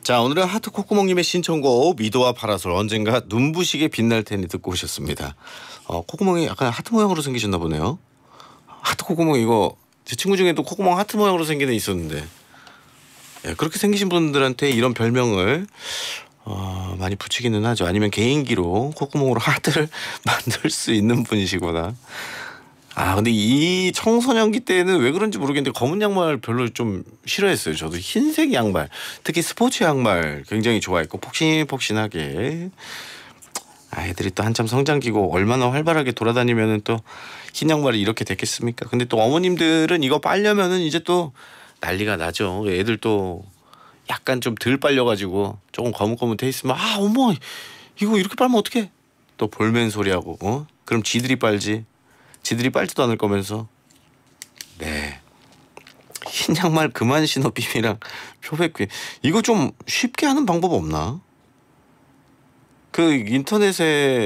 자, 오늘은 하트 콧구멍님의 신청곡 미도와 파라솔 언젠가 눈부시게 빛날 테니 듣고 오셨습니다. 콧구멍이 약간 하트 모양으로 생기셨나 보네요. 하트 콧구멍 이거 제 친구 중에도 콧구멍 하트 모양으로 생긴 애 있었는데 그렇게 생기신 분들한테 이런 별명을 많이 붙이기는 하죠. 아니면 개인기로 콧구멍으로 하트를 만들 수 있는 분이시거나. 근데 이 청소년기 때는 왜 그런지 모르겠는데 검은 양말 별로 좀 싫어했어요. 저도 흰색 양말, 특히 스포츠 양말 굉장히 좋아했고 폭신폭신하게. 애들이 또 한참 성장기고 얼마나 활발하게 돌아다니면은 또 흰 양말이 이렇게 됐겠습니까? 근데 또 어머님들은 이거 빨려면은 이제 또 난리가 나죠. 애들 또 약간 좀 덜 빨려가지고 조금 거뭇거뭇해 있으면 어머 이거 이렇게 빨면 어떡해? 또 볼멘 소리하고 그럼 지들이 빨지. 지들이 빨지도 않을 거면서. 네. 흰 양말 그만 신어 빔이랑 표백귀. 이거 좀 쉽게 하는 방법 없나? 그 인터넷에